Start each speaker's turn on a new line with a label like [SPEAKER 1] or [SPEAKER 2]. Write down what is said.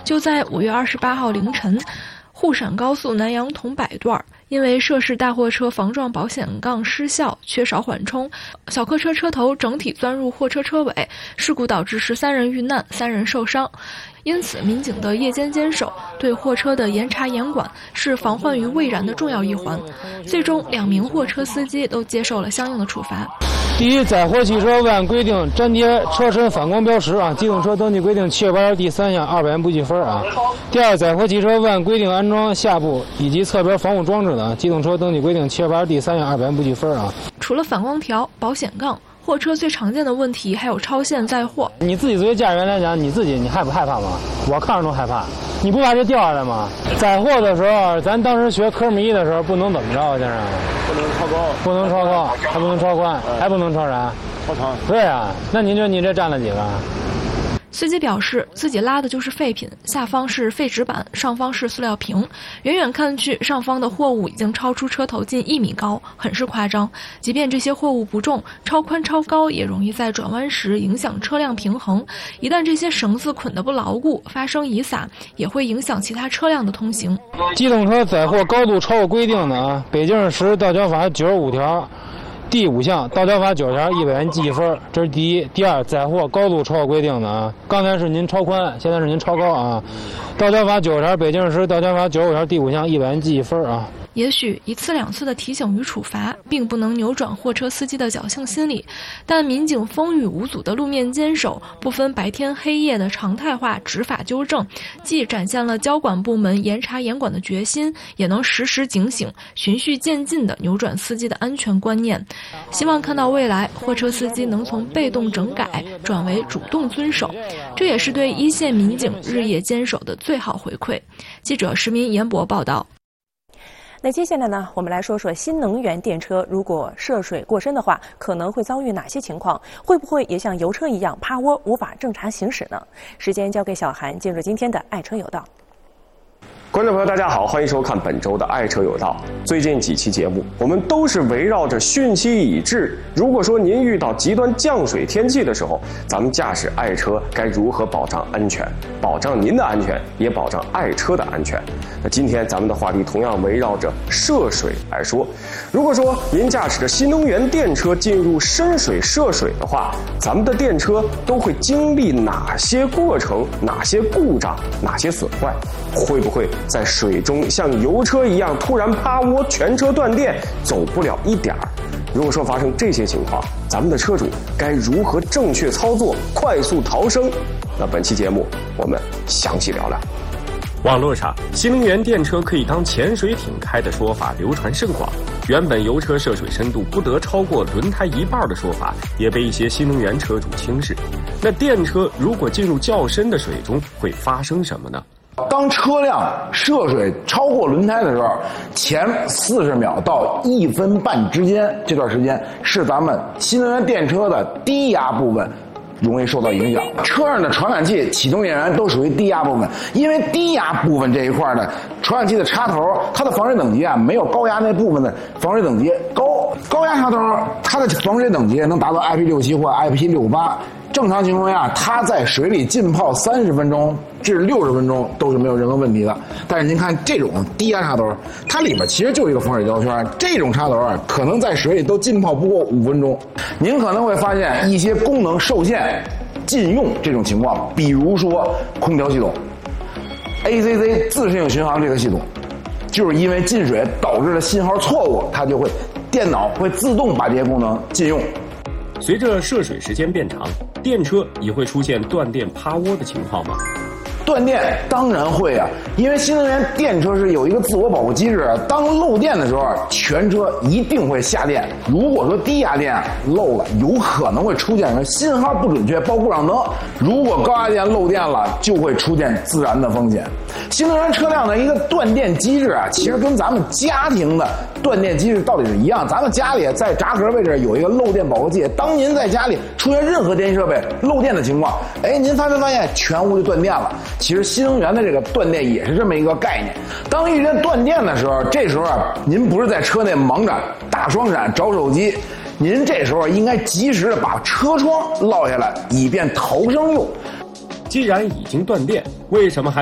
[SPEAKER 1] 就在5月28号凌晨，沪陕高速南阳桐柏段，因为涉事大货车防撞保险杠失效，缺少缓冲，小客车车头整体钻入货车车尾，事故导致13人遇难，3人受伤。因此，民警的夜间坚守、对货车的严查严管是防患于未然的重要一环。最终，2名货车司机都接受了相应的处罚。
[SPEAKER 2] 第一，载货汽车未按规定粘贴车身反光标识机动车登记规定7月8日第3项200元不记分第二，载货汽车未按规定安装下部以及侧边防护装置的，机动车登记规定7月8日第3项200元不记分
[SPEAKER 1] 除了反光条、保险杠，货车最常见的问题还有超限载货。
[SPEAKER 2] 你自己作为驾驶员来讲，你害不害怕吗？我看着都害怕。你不怕这掉下来吗？载货的时候，咱当时学科目1的时候，不能怎么着，先生？
[SPEAKER 3] 不能超高，
[SPEAKER 2] 不能超高，还不能超宽，还不能超啥？
[SPEAKER 3] 超长。
[SPEAKER 2] 对啊，那您说你这占了几个？
[SPEAKER 1] 司机表示，自己拉的就是废品，下方是废纸板，上方是塑料瓶。远远看去，上方的货物已经超出车头近1米高，很是夸张。即便这些货物不重，超宽超高也容易在转弯时影响车辆平衡。一旦这些绳子捆得不牢固，发生遗撒，也会影响其他车辆的通行。
[SPEAKER 2] 机动车载货高度超过规定的北京市道交法95条。第5项，道交法9条100元记分，这是第一。第二，载货高度超过规定的刚才是您超宽，现在是您超高道交法9条，北京市道交法95条第5项100元记分
[SPEAKER 1] 也许1次2次的提醒与处罚并不能扭转货车司机的侥幸心理，但民警风雨无阻的路面坚守，不分白天黑夜的常态化执法纠正，既展现了交管部门严查严管的决心，也能时时警醒、循序渐进地扭转司机的安全观念。希望看到未来货车司机能从被动整改转为主动遵守，这也是对一线民警日夜坚守的最好回馈。记者石民严博报道。
[SPEAKER 4] 那接下来呢，我们来说说新能源电车如果涉水过深的话，可能会遭遇哪些情况？会不会也像油车一样趴窝无法正常行驶呢？时间交给小韩，进入今天的爱车有道。
[SPEAKER 5] 观众朋友大家好，欢迎收看本周的爱车有道。最近几期节目我们都是围绕着汛期已至，如果说您遇到极端降水天气的时候，咱们驾驶爱车该如何保障安全，保障您的安全，也保障爱车的安全。那今天咱们的话题同样围绕着涉水来说，如果说您驾驶着新能源电车进入深水涉水的话，咱们的电车都会经历哪些过程，哪些故障，哪些损坏，会不会在水中像油车一样突然趴窝，全车断电，走不了一点儿？如果说发生这些情况，咱们的车主该如何正确操作，快速逃生？那本期节目我们详细聊聊。
[SPEAKER 6] 网络上新能源电车可以当潜水艇开的说法流传甚广，原本油车涉水深度不得超过轮胎1半的说法也被一些新能源车主轻视。那电车如果进入较深的水中会发生什么呢？
[SPEAKER 7] 当车辆涉水超过轮胎的时候，前40秒到1分半之间，这段时间是咱们新能源电车的低压部分容易受到影响。车上的传感器、启动电源都属于低压部分，因为低压部分这一块的传感器的插头，它的防水等级没有高压那部分的防水等级高。高压插头它的防水等级能达到 IP67 或 IP68。正常情况下，它在水里浸泡30分钟至60分钟都是没有任何问题的。但是您看这种低压插头，它里面其实就是一个防水胶圈，这种插头可能在水里都浸泡不过5分钟。您可能会发现一些功能受限、禁用这种情况，比如说空调系统、ACC 自适应巡航这个系统，就是因为进水导致了信号错误，它就会电脑会自动把这些功能禁用。
[SPEAKER 6] 随着涉水时间变长，电车也会出现断电趴窝的情况吗？
[SPEAKER 7] 断电当然会啊，因为新能源电车是有一个自我保护机制，当漏电的时候，全车一定会下电。如果说低压电漏了，有可能会出现信号不准确、报故障灯；如果高压电漏电了，就会出现自燃的风险。新能源车辆的一个断电机制其实跟咱们家庭的断电机制道理是一样。咱们家里在闸壳位置有一个漏电保护器，当您在家里出现任何电器设备漏电的情况，您发现全屋就断电了。其实新能源的这个断电也是这么一个概念。当遇见断电的时候，这时候您不是在车内忙着打双闪找手机，您这时候应该及时的把车窗落下来，以便逃生用。
[SPEAKER 6] 既然已经断电，为什么还